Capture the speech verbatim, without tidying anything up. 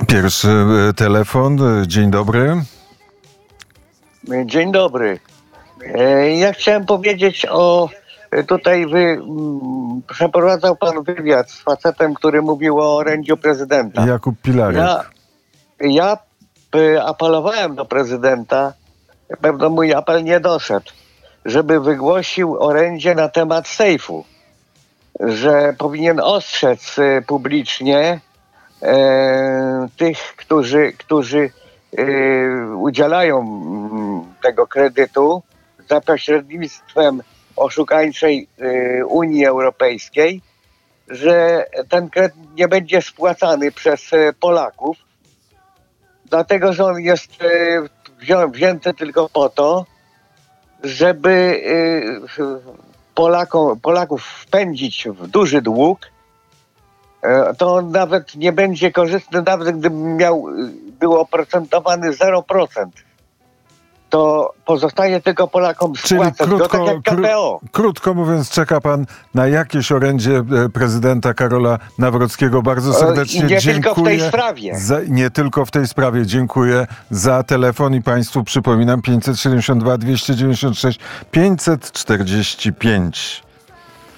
Pierwszy telefon. Dzień dobry. Dzień dobry. Ja chciałem powiedzieć o... Tutaj wy, przeprowadzał pan wywiad z facetem, który mówił o orędziu prezydenta. Jakub Pilarek. Ja, ja apelowałem do prezydenta, pewno mój apel nie doszedł, żeby wygłosił orędzie na temat sejfu. Że powinien ostrzec publicznie e, tych, którzy, którzy e, udzielają tego kredytu za pośrednictwem oszukańczej e, Unii Europejskiej, że ten kredyt nie będzie spłacany przez e, Polaków, dlatego że on jest e, wzią, wzięty tylko po to, żeby e, Polakom, Polaków wpędzić w duży dług, to on nawet nie będzie korzystny, nawet gdyby miał, był oprocentowany zero procent. To pozostaje tylko Polakom spłacać. Czyli krótko, to tak jak K P O. Kró, krótko mówiąc, czeka pan na jakieś orędzie prezydenta Karola Nawrockiego. Bardzo serdecznie nie dziękuję. Nie tylko w tej sprawie. Za, nie tylko w tej sprawie. Dziękuję za telefon i państwu przypominam pięćset siedemdziesiąt dwa dwieście dziewięćdziesiąt sześć pięćset czterdzieści pięć.